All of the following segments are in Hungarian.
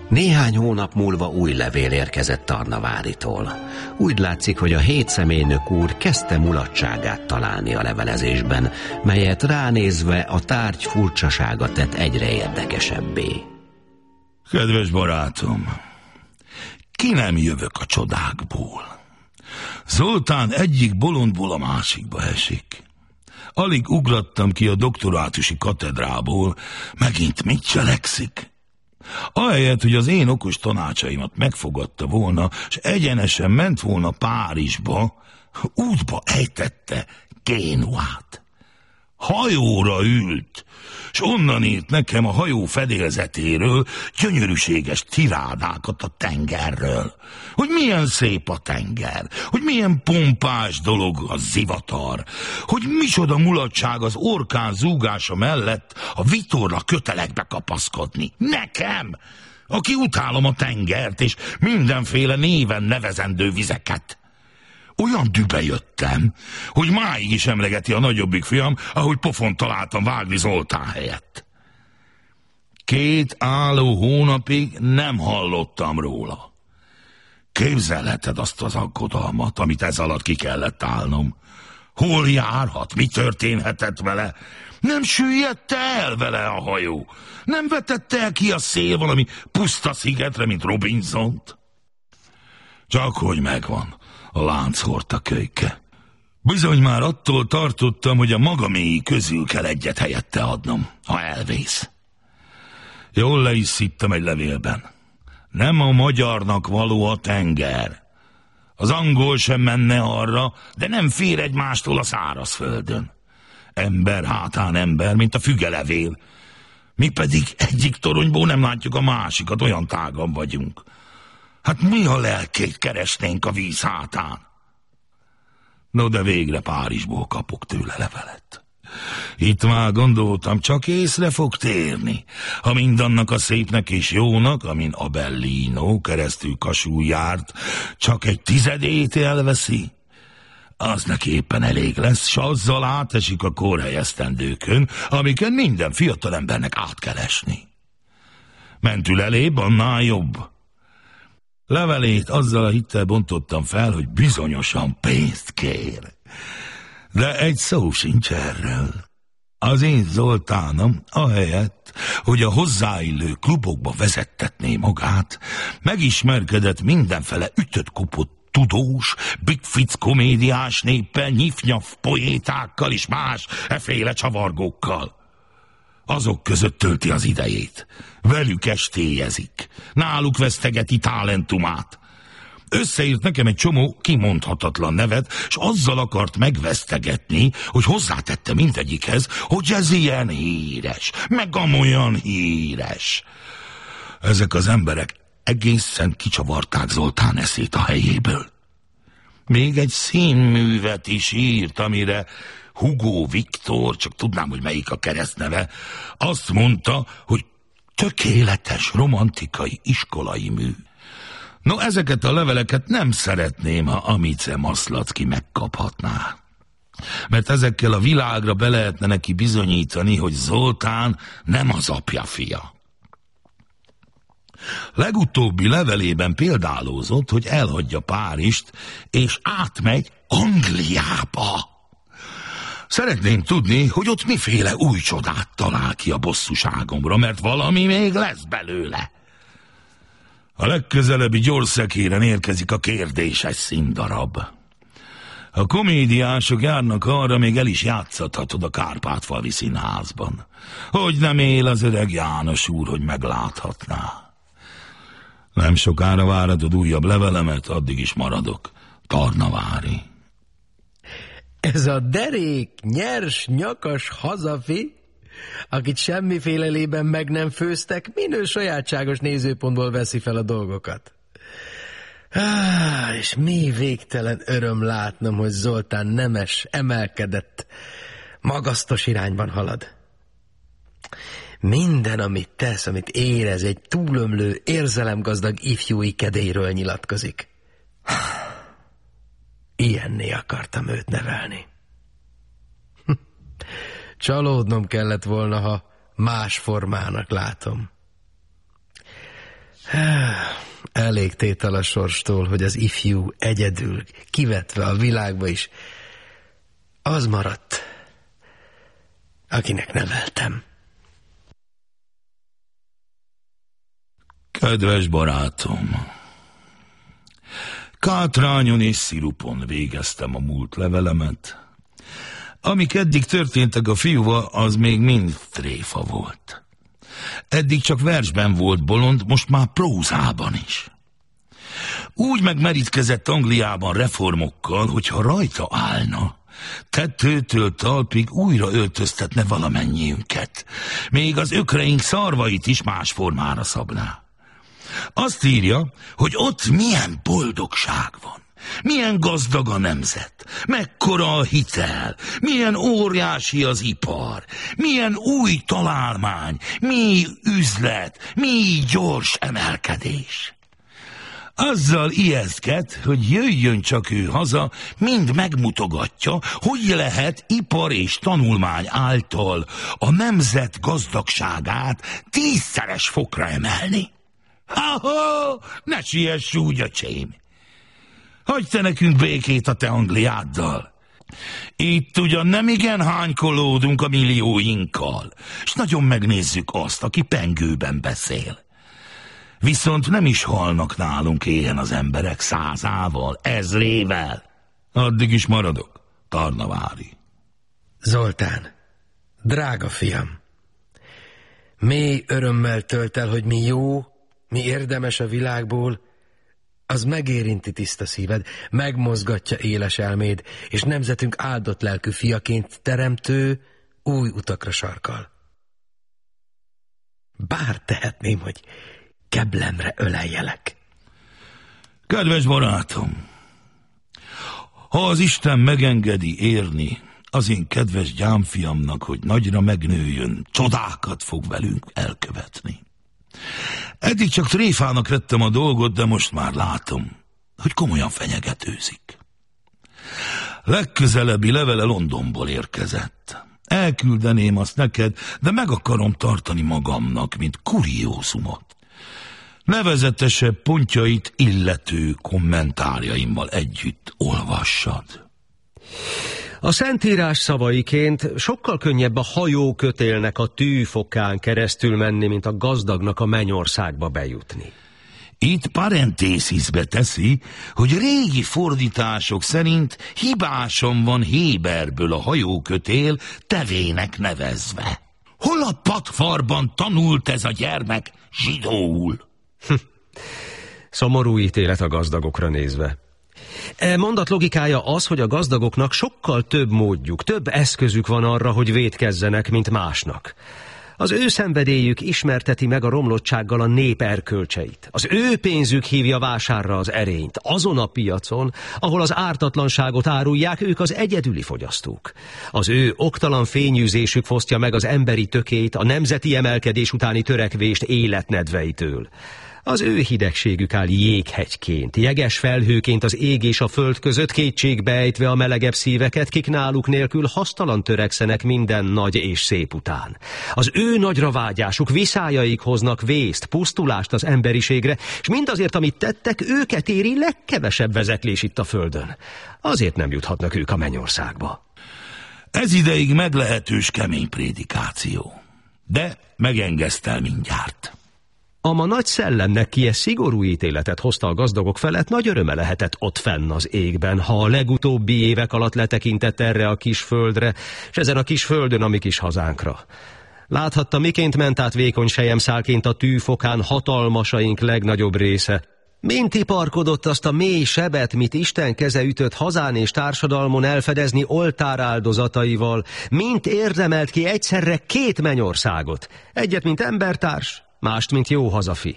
Néhány hónap múlva új levél érkezett Tarnavárítól. Úgy látszik, hogy a 7 személynök úr kezdte mulatságát találni a levelezésben, melyet ránézve a tárgy furcsasága tett egyre érdekesebbé. Kedves barátom, ki nem jövök a csodákból. Zoltán egyik bolondból a másikba esik. Alig ugrattam ki a doktorátusi katedrából, megint mit cselekszik? Ahelyett, hogy az én okos tanácsaimat megfogadta volna, s egyenesen ment volna Párizsba, útba ejtette Génuát. Hajóra ült, s onnan írt nekem a hajó fedélzetéről gyönyörűséges tirádákat a tengerről. Hogy milyen szép a tenger, hogy milyen pompás dolog a zivatar, hogy micsoda mulatság az orkán zúgása mellett a vitorla kötelekbe kapaszkodni. Nekem, aki utálom a tengert és mindenféle néven nevezendő vizeket. Olyan dübe jöttem, hogy máig is emlegeti a nagyobbik fiam, ahogy pofont találtam vágni Zoltán helyett. 2 álló hónapig nem hallottam róla. Képzelheted azt az aggodalmat, amit ez alatt ki kellett állnom. Hol járhat, mi történhetett vele? Nem süllyedte el vele a hajó? Nem vetette el ki a szél valami puszta szigetre, mint Robinsont? Csak hogy megvan a lánchorta kölyke. Bizony már attól tartottam, hogy a magaméi közül kell egyet helyette adnom, ha elvész. Jól le is szittem egy levélben. Nem a magyarnak való a tenger. Az angol sem menne arra, de nem fér egymástól a szárazföldön. Ember hátán ember, mint a fügelevél. Mi pedig egyik toronyból nem látjuk a másikat, olyan tágan vagyunk. Hát mi a lelkét keresnénk a víz hátán? No, de végre Párizsból kapok tőle levelet. Itt már gondoltam, csak észre fog térni, ha mindannak a szépnek és jónak, amin Abellino keresztül Kasul járt, csak egy 10 elveszi. Az neki éppen elég lesz, s azzal átesik a kórhelyesztendőkön, amiken minden fiatalembernek át kell esni. Mentül elébb, annál jobb. Levelét azzal a hittel bontottam fel, hogy bizonyosan pénzt kér. De egy szó sincs erről. Az én Zoltánom, ahelyett, hogy a hozzáillő klubokba vezettetné magát, megismerkedett mindenfele ütött-kopott tudós, bigfic komédiás néppel, nyif-nyaf poétákkal és más eféle csavargókkal. Azok között tölti az idejét. Velük estéjezik. Náluk vesztegeti talentumát. Összeírt nekem egy csomó kimondhatatlan nevet, és azzal akart megvesztegetni, hogy hozzátette mindegyikhez, hogy ez ilyen híres, meg amolyan híres. Ezek az emberek egészen kicsavarták Zoltán eszét a helyéből. Még egy színművet is írt, amire Hugo Viktor, csak tudnám, hogy melyik a keresztneve, azt mondta, hogy tökéletes romantikai iskolai mű. No, ezeket a leveleket nem szeretném, ha Amice Maszlacki megkaphatná. Mert ezekkel a világra be lehetne neki bizonyítani, hogy Zoltán nem az apja fia. Legutóbbi levelében példálózott, hogy elhagyja Párizst, és átmegy Angliába. Szeretném tudni, hogy ott miféle új csodát talál ki a bosszúságomra, mert valami még lesz belőle. A legközelebbi gyorsszekéren érkezik a kérdéses színdarab. A komédiások járnak arra, még el is játszathatod a Kárpátfalvi Színházban. Hogy nem él az öreg János úr, hogy megláthatná. Nem sokára váratod újabb levelemet, addig is maradok. Tarnavári. Ez a derék, nyers, nyakas hazafi, akit semmifélelében meg nem főztek, minő sajátságos nézőpontból veszi fel a dolgokat. És mi végtelen öröm látnom, hogy Zoltán nemes, emelkedett, magasztos irányban halad. Minden, amit tesz, amit érez, egy túlömlő, érzelemgazdag ifjúi kedélyről nyilatkozik. Ilyenné akartam őt nevelni. Csalódnom kellett volna, ha más formának látom. Elég tétel a sorstól, hogy az ifjú egyedül, kivetve a világba is, az maradt, akinek neveltem. Kedves barátom, kátrányon és szirupon végeztem a múlt levelemet. Amik eddig történtek a fiúval, az még mind tréfa volt. Eddig csak versben volt bolond, most már prózában is. Úgy megmerítkezett Angliában reformokkal, hogyha rajta állna, tetőtől talpig újra öltöztetne valamennyiünket, még az ökreink szarvait is más formára szabná. Azt írja, hogy ott milyen boldogság van, milyen gazdag a nemzet, mekkora a hitel, milyen óriási az ipar, milyen új találmány, mi üzlet, mi gyors emelkedés. Azzal ijesztget, hogy jöjjön csak ő haza, mind megmutogatja, hogy lehet ipar és tanulmány által a nemzet gazdagságát 10-szeres fokra emelni. Ha-ha, ne siess úgy, öcsém! Hagyj te nekünk békét a te Angliáddal. Itt ugyan nem igen hánykolódunk a millióinkkal, s nagyon megnézzük azt, aki pengőben beszél. Viszont nem is halnak nálunk éhen az emberek 100-ával, 1000-ével. Addig is maradok, Tarnavári. Zoltán, drága fiam, mély örömmel tölt el, hogy mi jó, mi érdemes a világból, az megérinti tiszta szíved, megmozgatja éles elméd, és nemzetünk áldott lelkű fiaként teremtő új utakra sarkal. Bár tehetném, hogy keblemre öleljelek. Kedves barátom, ha az Isten megengedi érni az én kedves gyámfiamnak, hogy nagyra megnőjön, csodákat fog velünk elkövetni. Eddig csak tréfának vettem a dolgot, de most már látom, hogy komolyan fenyegetőzik. Legközelebbi levele Londonból érkezett. Elküldeném azt neked, de meg akarom tartani magamnak, mint kuriózumot. Nevezetesebb pontjait illető kommentárjaimmal együtt olvassad. A Szentírás szavaiként sokkal könnyebb a hajókötélnek a tűfokán keresztül menni, mint a gazdagnak a mennyországba bejutni. Itt parentészisbe teszi, hogy régi fordítások szerint hibásan van Héberből a hajókötél tevének nevezve. Hol a patfarban tanult ez a gyermek zsidóul? Szomorú ítélet a gazdagokra nézve. Mondat logikája az, hogy a gazdagoknak sokkal több módjuk, több eszközük van arra, hogy vétkezzenek, mint másnak. Az ő szenvedélyük ismerteti meg a romlottsággal a nép erkölcseit. Az ő pénzük hívja vásárra az erényt. Azon a piacon, ahol az ártatlanságot árulják, ők az egyedüli fogyasztók. Az ő oktalan fényűzésük fosztja meg az emberi tökét, a nemzeti emelkedés utáni törekvést életnedveitől. Az ő hidegségük áll jéghegyként, jeges felhőként az ég és a föld között, kétségbe ejtve a melegebb szíveket, kik náluk nélkül hasztalan törekszenek minden nagy és szép után. Az ő nagyra vágyásuk, viszájaik hoznak vészt, pusztulást az emberiségre, és mindazért, amit tettek, őket éri legkevesebb vezeklés itt a földön. Azért nem juthatnak ők a mennyországba. Ez ideig meglehetős kemény prédikáció, de megengesztel mindjárt. A ma nagy szellemnek ki szigorú ítéletet hozta a gazdagok felett, nagy öröme lehetett ott fenn az égben, ha a legutóbbi évek alatt letekintett erre a kis földre, és ezen a kis földön a mi kis hazánkra. Láthatta, miként ment át vékony selyemszálként a tűfokán hatalmasaink legnagyobb része. Mint iparkodott azt a mély sebet, mit Isten keze ütött hazán és társadalmon elfedezni oltár áldozataival, mint érdemelt ki egyszerre 2 mennyországot, egyet, mint embertárs, mást, mint jó hazafi.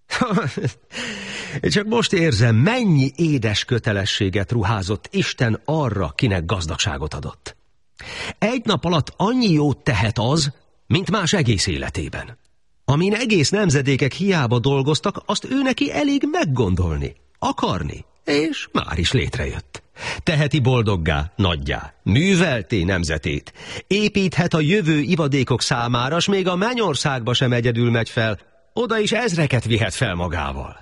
Csak most érzem, mennyi édes kötelességet ruházott Isten arra, kinek gazdagságot adott. Egy nap alatt annyi jót tehet az, mint más egész életében. Amin egész nemzedékek hiába dolgoztak, azt ő neki elég meggondolni, akarni, és már is létrejött. Teheti boldoggá, nagyjá, művelté nemzetét, építhet a jövő ivadékok számára, s még a mennyországba sem egyedül megy fel, oda is ezreket vihet fel magával.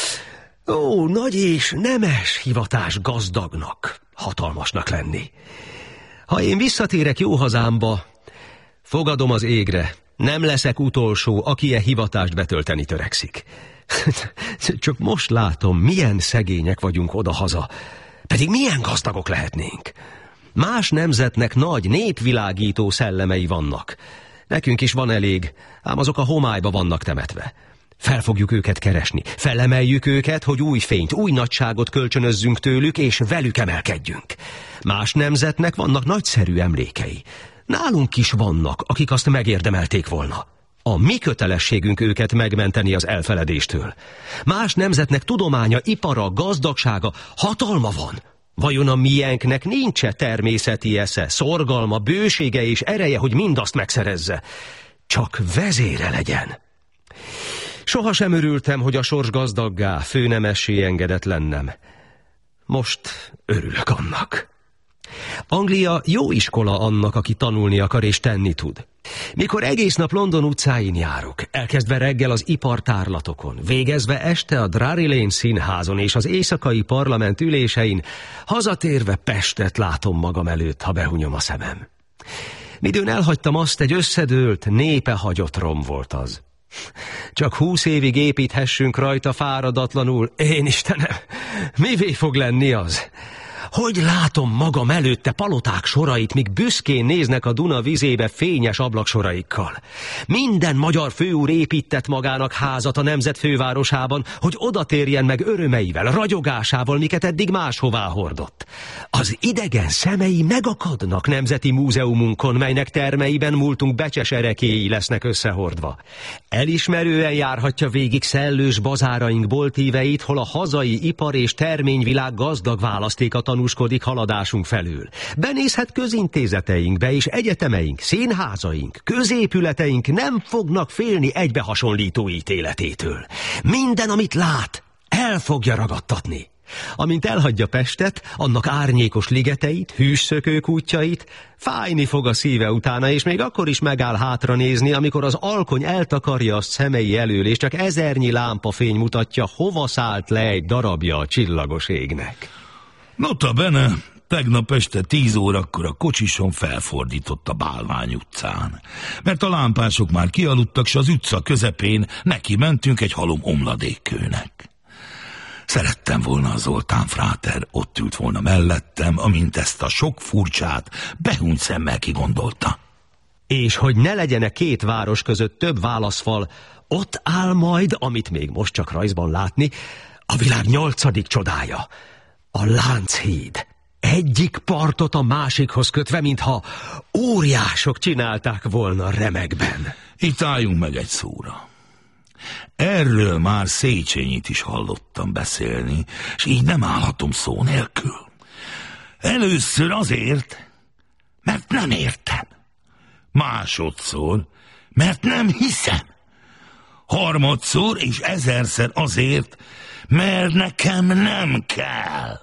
Ó, nagy és nemes hivatás gazdagnak, hatalmasnak lenni. Ha én visszatérek jó hazámba, fogadom az égre, nem leszek utolsó, aki e hivatást betölteni törekszik. Csak most látom, milyen szegények vagyunk odahaza, pedig milyen gazdagok lehetnénk. Más nemzetnek nagy, népvilágító szellemei vannak. Nekünk is van elég, ám azok a homályba vannak temetve. Fel fogjuk őket keresni, felemeljük őket, hogy új fényt, új nagyságot kölcsönözzünk tőlük, és velük emelkedjünk. Más nemzetnek vannak nagyszerű emlékei. Nálunk is vannak, akik azt megérdemelték volna. A mi kötelességünk őket megmenteni az elfeledéstől. Más nemzetnek tudománya, ipara, gazdagsága, hatalma van. Vajon a miénknek nincs-e természeti esze, szorgalma, bősége és ereje, hogy mindazt megszerezze? Csak vezére legyen. Soha sem örültem, hogy a sors gazdaggá, főnemessé engedett lennem. Most örülök annak. Anglia jó iskola annak, aki tanulni akar és tenni tud. Mikor egész nap London utcáin járok, elkezdve reggel az ipartárlatokon, végezve este a Drury Lane színházon és az éjszakai parlament ülésein, hazatérve Pestet látom magam előtt, ha behunyom a szemem. Midőn elhagytam azt, egy összedőlt, népe hagyott rom volt az. Csak 20 évig építhessünk rajta fáradatlanul, én Istenem, mivé fog lenni az? Hogy látom magam előtte paloták sorait, míg büszkén néznek a Duna vizébe fényes ablaksoraikkal. Minden magyar főúr épített magának házat a nemzet fővárosában, hogy oda térjen meg örömeivel, ragyogásával, miket eddig máshová hordott. Az idegen szemei megakadnak nemzeti múzeumunkon, melynek termeiben múltunk becses erekéi lesznek összehordva. Elismerően járhatja végig szellős bazáraink boltíveit, hol a hazai ipar és terményvilág gazdag választéka tanúskodik haladásunk felül. Benézhet közintézeteinkbe és egyetemeink, színházaink, középületeink nem fognak félni egybehasonlító ítéletétől. Minden, amit lát, el fogja ragadtatni. Amint elhagyja Pestet, annak árnyékos ligeteit, hűsszökők útjait, fájni fog a szíve utána, és még akkor is megáll hátra nézni, amikor az alkony eltakarja azt szemei elől, és csak ezernyi lámpafény mutatja, hova szállt le egy darabja a csillagos égnek. Nota bene, tegnap este 10 órakor a kocsison felfordított a Bálvány utcán, mert a lámpások már kialudtak, s az utca közepén neki mentünk egy halom omladékkőnek. Szerettem volna, a Zoltán fráter ott ült volna mellettem, amint ezt a sok furcsát behunyt szemmel kigondolta. És hogy ne legyen két város között több válaszfal, ott áll majd, amit még most csak rajzban látni, a világ 8. csodája, a Lánchíd. Egyik partot a másikhoz kötve, mintha óriások csinálták volna remekben. Itt álljunk meg egy szóra. Erről már Széchenyit is hallottam beszélni, és így nem állhatom szó nélkül. Először azért, mert nem értem. Másodszor, mert nem hiszem. Harmadszor és 1000-szer azért, mert nekem nem kell.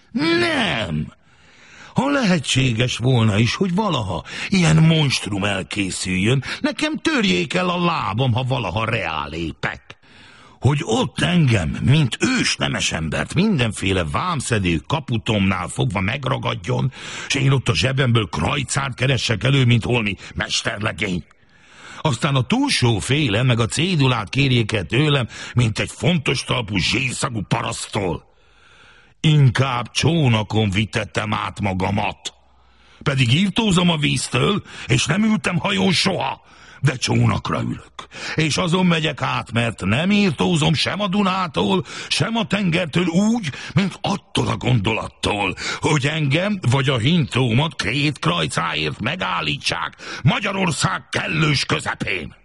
Nem! Ha lehetséges volna is, hogy valaha ilyen monstrum elkészüljön, nekem törjék el a lábam, ha valaha reálépek. Hogy ott engem, mint ős nemes embert mindenféle vámszedő kaputomnál fogva megragadjon, és én ott a zsebemből krajcárt keressek elő, mint holmi mesterlegény. Aztán a túlsó féle meg a cédulát kérjék el tőlem, mint egy fontos talpú zsírszagú paraszttól. Inkább csónakon vitettem át magamat. Pedig írtózom a víztől, és nem ültem hajón soha, de csónakra ülök. És azon megyek át, mert nem írtózom sem a Dunától, sem a tengertől úgy, mint attól a gondolattól, hogy engem vagy a hintómat 2 krajcáért megállítsák Magyarország kellős közepén.